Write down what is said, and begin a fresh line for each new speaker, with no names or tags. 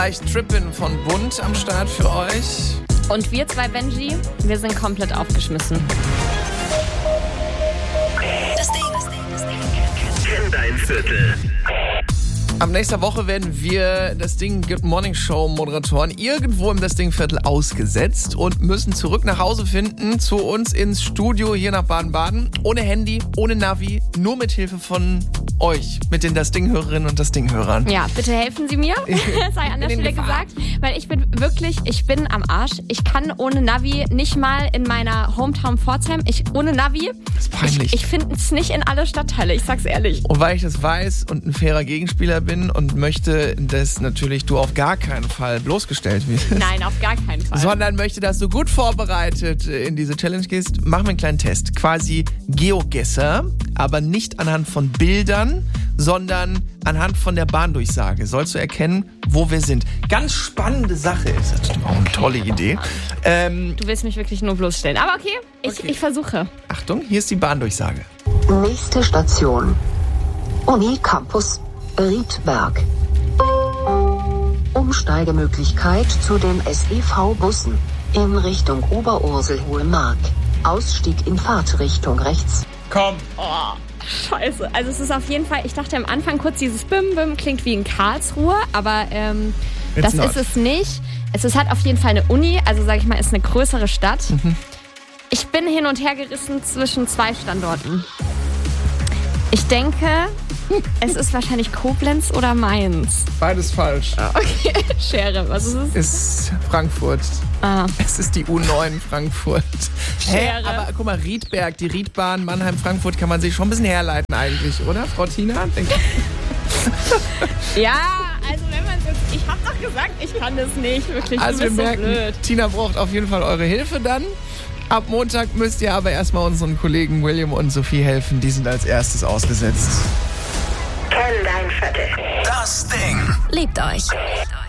Trippin von Bund am Start für euch.
Und wir zwei, Benji, wir sind komplett aufgeschmissen.
Das Ding. Kenn dein Viertel.
Ab nächster Woche werden wir das Ding Good Morning Show Moderatoren irgendwo im Das Ding Viertel ausgesetzt und müssen zurück nach Hause finden, zu uns ins Studio hier nach Baden-Baden. Ohne Handy, ohne Navi, nur mit Hilfe von euch, mit den Das Ding-Hörerinnen und Das Ding-Hörern.
Ja, bitte helfen Sie mir, sei an der Stelle gesagt, weil ich bin am Arsch. Ich kann ohne Navi nicht mal in meiner Hometown Pforzheim, ohne Navi,
das ist peinlich.
Ich finde es nicht in alle Stadtteile, ich sag's ehrlich.
Und weil ich das weiß und ein fairer Gegenspieler bin und möchte, dass natürlich du auf gar keinen Fall bloßgestellt wirst.
Nein, auf gar keinen Fall.
Sondern möchte, dass du gut vorbereitet in diese Challenge gehst, machen wir einen kleinen Test. Quasi GeoGuessr, aber nicht anhand von Bildern, sondern anhand von der Bahndurchsage. Sollst du erkennen, wo wir sind. Ganz spannende Sache ist das. Auch eine tolle Idee.
Du willst mich wirklich nur bloßstellen. Aber okay, ich versuche.
Achtung, hier ist die Bahndurchsage.
Nächste Station. Uni Campus Riedberg. Umsteigemöglichkeit zu den SEV-Bussen in Richtung Oberursel-Hohe-Mark. Ausstieg in Fahrtrichtung rechts.
Komm.
Oh, scheiße. Also es ist auf jeden Fall, ich dachte am Anfang kurz, dieses Bim-Bim klingt wie in Karlsruhe, aber das ist es nicht. Es ist halt auf jeden Fall eine Uni, also sage ich mal, ist eine größere Stadt. Ich bin hin und her gerissen zwischen zwei Standorten. Ich denke, es ist wahrscheinlich Koblenz oder Mainz.
Beides falsch.
Okay, Schere, was ist es?
Ist Frankfurt. Es ist die U9 Frankfurt.
Schere.
Aber guck mal, Riedberg, die Riedbahn Mannheim-Frankfurt kann man sich schon ein bisschen herleiten eigentlich, oder, Frau Tina?
Ja, also wenn man jetzt... Ich hab doch gesagt, ich kann das nicht. Wirklich,
also
du bist
wir merken,
so blöd.
Tina braucht auf jeden Fall eure Hilfe dann. Ab Montag müsst ihr aber erstmal unseren Kollegen William und Sophie helfen. Die sind als erstes ausgesetzt.
Kenn dein Viertel. Das Ding.
Liebt euch.